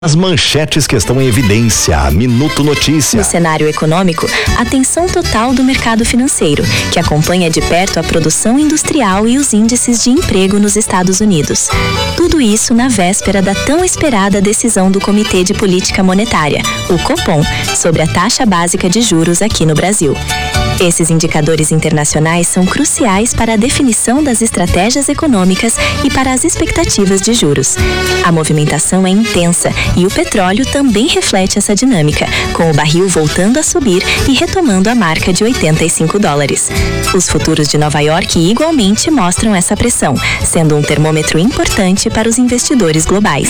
As manchetes que estão em evidência. Minuto Notícia. No cenário econômico, atenção total do mercado financeiro, que acompanha de perto a produção industrial e os índices de emprego nos Estados Unidos. Tudo isso na véspera da tão esperada decisão do Comitê de Política Monetária, o Copom, sobre a taxa básica de juros aqui no Brasil. Esses indicadores internacionais são cruciais para a definição das estratégias econômicas e para as expectativas de juros. A movimentação é intensa e o petróleo também reflete essa dinâmica, com o barril voltando a subir e retomando a marca de $85. Os futuros de Nova York igualmente mostram essa pressão, sendo um termômetro importante para os investidores globais.